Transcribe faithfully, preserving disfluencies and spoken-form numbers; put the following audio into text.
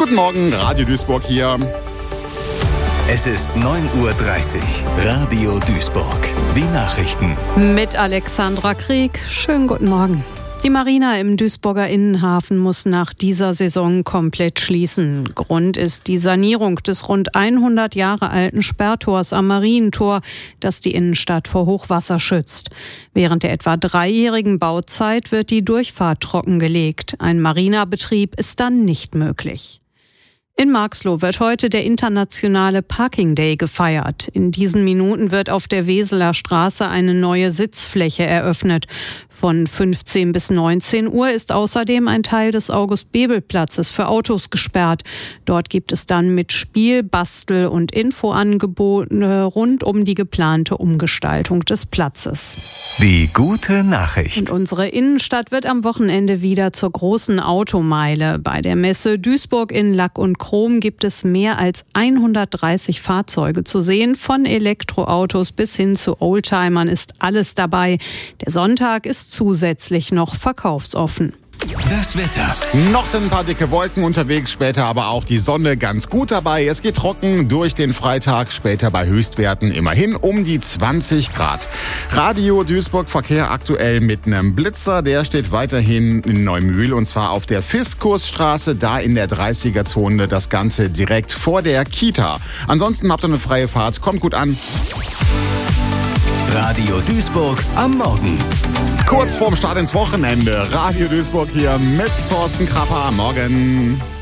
Guten Morgen, Radio Duisburg hier. Es ist neun Uhr dreißig. Radio Duisburg. Die Nachrichten. Mit Alexandra Krieg. Schönen guten Morgen. Die Marina im Duisburger Innenhafen muss nach dieser Saison komplett schließen. Grund ist die Sanierung des rund hundert Jahre alten Sperrtors am Marientor, das die Innenstadt vor Hochwasser schützt. Während der etwa dreijährigen Bauzeit wird die Durchfahrt trockengelegt. Ein Marinabetrieb ist dann nicht möglich. In Marxloh wird heute der internationale Parking Day gefeiert. In diesen Minuten wird auf der Weseler Straße eine neue Sitzfläche eröffnet. Von fünfzehn bis neunzehn Uhr ist außerdem ein Teil des August-Bebel-Platzes für Autos gesperrt. Dort gibt es dann mit Spiel-, Bastel- und Infoangeboten rund um die geplante Umgestaltung des Platzes. Die gute Nachricht. Und unsere Innenstadt wird am Wochenende wieder zur großen Automeile. Bei der Messe Duisburg in Lack und Chrom gibt es mehr als hundertdreißig Fahrzeuge zu sehen. Von Elektroautos bis hin zu Oldtimern ist alles dabei. Der Sonntag ist zusätzlich noch verkaufsoffen. Das Wetter. Noch sind ein paar dicke Wolken unterwegs, später aber auch die Sonne ganz gut dabei. Es geht trocken durch den Freitag, später bei Höchstwerten immerhin um die zwanzig Grad. Radio Duisburg Verkehr aktuell mit einem Blitzer, der steht weiterhin in Neumühl und zwar auf der Fiskusstraße, da in der dreißiger-Zone, das Ganze direkt vor der Kita. Ansonsten habt ihr eine freie Fahrt, kommt gut an. Radio Duisburg am Morgen. Kurz vorm Start ins Wochenende. Radio Duisburg hier mit Thorsten Krapper. Morgen.